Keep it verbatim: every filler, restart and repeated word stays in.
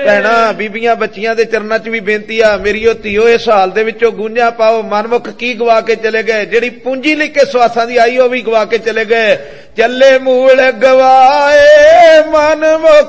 भैणा बीबियां बच्चियां दे चरनां च भी बेनती आ, मेरी ओ धीओ इस हाल दे विचों गूंजा पाओ। मनमुख की गवा के चले गए, जिहड़ी पूंजी लिख के सवासां दी आई ओ भी गवा के चले गए। चले मूल गवाए मनमुख